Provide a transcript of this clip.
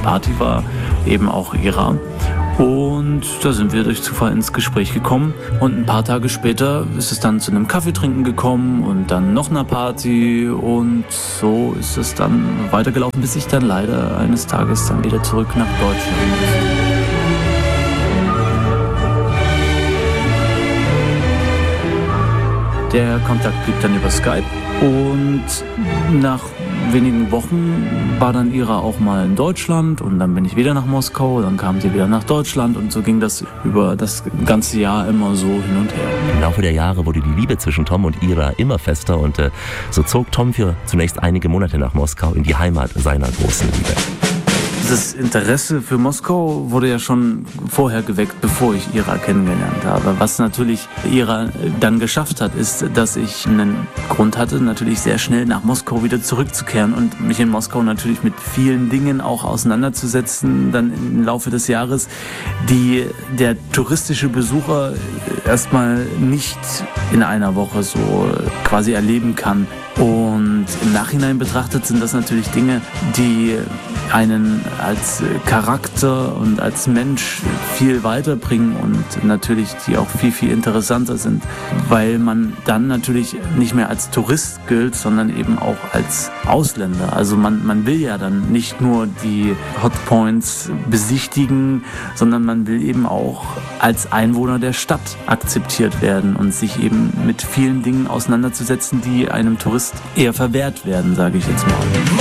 Party war, eben auch Ira. Und da sind wir durch Zufall ins Gespräch gekommen und ein paar Tage später ist es dann zu einem Kaffeetrinken gekommen und dann noch einer Party und so ist es dann weitergelaufen, bis ich dann leider eines Tages dann wieder zurück nach Deutschland musste. Der Kontakt blieb dann über Skype und nach wenigen Wochen war dann Ira auch mal in Deutschland und dann bin ich wieder nach Moskau, dann kam sie wieder nach Deutschland und so ging das über das ganze Jahr immer so hin und her. Im Laufe der Jahre wurde die Liebe zwischen Tom und Ira immer fester und so zog Tom für zunächst einige Monate nach Moskau in die Heimat seiner großen Liebe. Das Interesse für Moskau wurde ja schon vorher geweckt, bevor ich Ira kennengelernt habe. Was natürlich Ira dann geschafft hat, ist, dass ich einen Grund hatte, natürlich sehr schnell nach Moskau wieder zurückzukehren und mich in Moskau natürlich mit vielen Dingen auch auseinanderzusetzen, dann im Laufe des Jahres, die der touristische Besucher erstmal nicht in einer Woche so quasi erleben kann. Und im Nachhinein betrachtet sind das natürlich Dinge, die einen als Charakter und als Mensch viel weiterbringen und natürlich die auch viel, viel interessanter sind, weil man dann natürlich nicht mehr als Tourist gilt, sondern eben auch als Ausländer. Also man will ja dann nicht nur die Hotpoints besichtigen, sondern man will eben auch als Einwohner der Stadt akzeptiert werden und sich eben mit vielen Dingen auseinanderzusetzen, die einem Tourist eher verwehrt werden, sage ich jetzt mal.